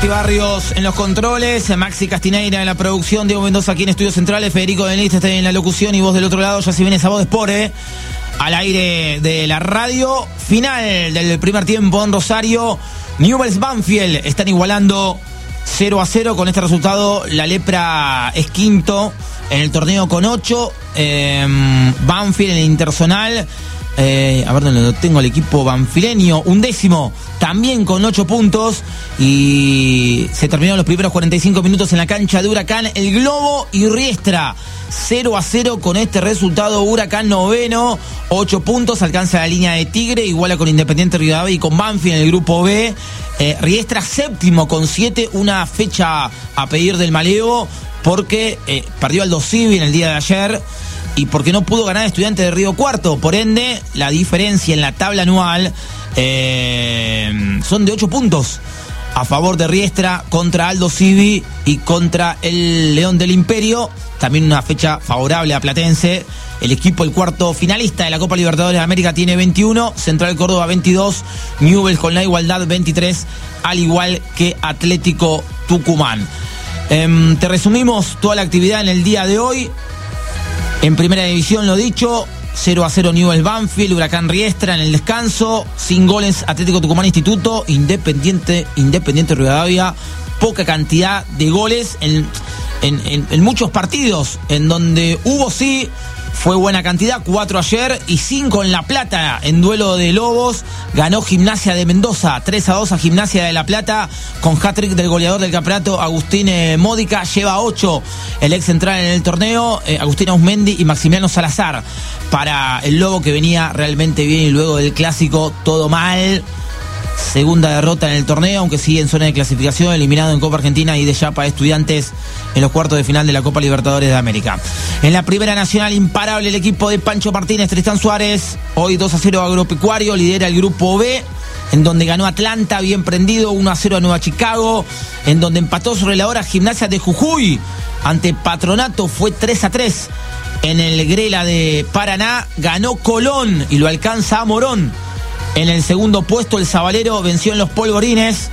Maxi Barrios en los controles, Maxi Castineira en la producción, Diego Mendoza aquí en Estudios Centrales, Federico Denlist está en la locución y vos del otro lado. Ya se viene esa voz de Spore al aire de la radio. Final del primer tiempo en Rosario. Newell's Banfield están igualando 0-0. Con este resultado la Lepra es quinto en el torneo con 8. Banfield en el interzonal, a ver dónde lo tengo, el equipo banfileño, 11º, también con 8 puntos. Y se terminaron los primeros 45 minutos en la cancha de Huracán, El Globo y Riestra. 0-0 con este resultado. Huracán noveno, 8 puntos, alcanza la línea de Tigre, iguala con Independiente Rivadavia y con Banfield en el grupo B. Riestra séptimo con 7, una fecha a pedir del Malevo porque perdió al Dosivi en el día de ayer y porque no pudo ganar Estudiantes de Río Cuarto. Por ende, la diferencia en la tabla anual son de 8 puntos a favor de Riestra contra Aldo Civi y contra el León del Imperio. También una fecha favorable a Platense. El equipo, el cuarto finalista de la Copa Libertadores de América, tiene 21, Central Córdoba 22, Newell's con la igualdad 23, al igual que Atlético Tucumán. Te resumimos toda la actividad en el día de hoy. En primera división, lo dicho, 0-0 Newell's Banfield, Huracán Riestra en el descanso, sin goles Atlético Tucumán Instituto, Independiente Rivadavia, poca cantidad de goles en muchos partidos, en donde hubo sí, fue buena cantidad, 4 ayer y 5 en La Plata, en duelo de Lobos. Ganó Gimnasia de Mendoza, 3-2 a Gimnasia de La Plata, con hat-trick del goleador del campeonato, Agustín Módica. Lleva 8 el ex central en el torneo, Agustín Ausmendi y Maximiliano Salazar, para el Lobo, que venía realmente bien y luego del clásico todo mal. Segunda derrota en el torneo, aunque sigue en zona de clasificación, eliminado en Copa Argentina y de Chapa Estudiantes en los cuartos de final de la Copa Libertadores de América. En la Primera Nacional, imparable el equipo de Pancho Martínez, Tristán Suárez. Hoy 2-0 Agropecuario, lidera el grupo B, en donde ganó Atlanta, bien prendido, 1-0 a Nueva Chicago, en donde empató sobre la hora Gimnasia de Jujuy ante Patronato, fue 3-3. En el Grela de Paraná ganó Colón y lo alcanza a Morón. En el segundo puesto, el Sabalero venció en los Polvorines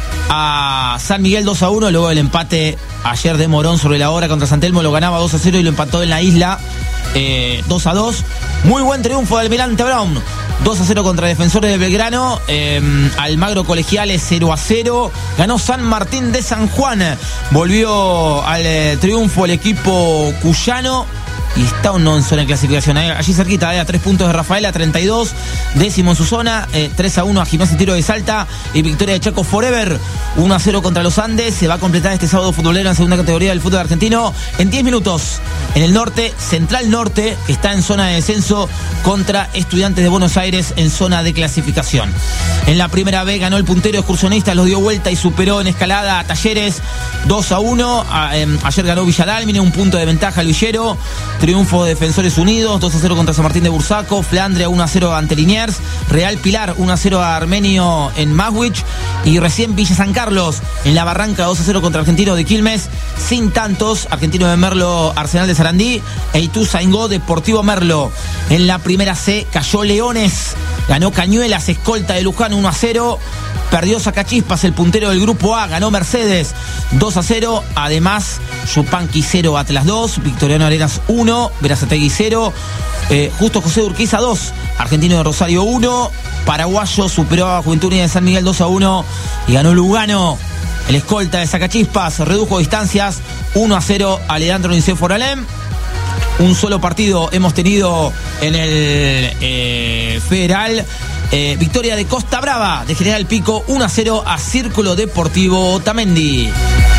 a San Miguel 2-1. Luego el empate ayer de Morón sobre la hora contra San Telmo, lo ganaba 2-0 y lo empató en la isla 2-2. Muy buen triunfo del Almirante Brown, 2-0 contra Defensores de Belgrano. Almagro Colegiales 0-0. Ganó San Martín de San Juan. Volvió al triunfo el equipo cuyano. Y está o no en zona de clasificación, allí cerquita, a 3 puntos de Rafaela, 32, décimo en su zona, 3-1 a Gimnasia y Tiro de Salta, y victoria de Chaco Forever, 1-0 contra los Andes. Se va a completar este sábado futbolero en segunda categoría del fútbol argentino en 10 minutos. En el norte, Central Norte, que está en zona de descenso, contra Estudiantes de Buenos Aires en zona de clasificación. En la primera B ganó el puntero excursionista, los dio vuelta y superó en escalada a Talleres 2-1. Ayer ganó Villadalmine, un punto de ventaja al Villero. Triunfo de Defensores Unidos, 2-0 contra San Martín de Bursaco. Flandria 1-0 ante Liniers. Real Pilar 1-0 a Armenio en Maswich. Y recién Villa San Carlos en La Barranca 2-0 contra Argentino de Quilmes. Sin tantos, Argentino de Merlo, Arsenal de Sarandí. E Ituzaingó, Deportivo Merlo. En la primera C cayó Leones. Ganó Cañuelas, escolta de Luján 1-0. Perdió Sacachispas, el puntero del grupo A. Ganó Mercedes 2-0. Además, Yupanqui 0, Atlas 2. Victoriano Arenas 1. Berazategui 0. Justo José Urquiza 2. Argentino de Rosario 1. Paraguayo superó a Juventud Unida de San Miguel 2-1. Y ganó Lugano. El escolta de Sacachispas redujo distancias 1-0 a Leandro Nicéforo Alem. Un solo partido hemos tenido en el Federal. Victoria de Costa Brava de General Pico 1-0 a Círculo Deportivo Otamendi.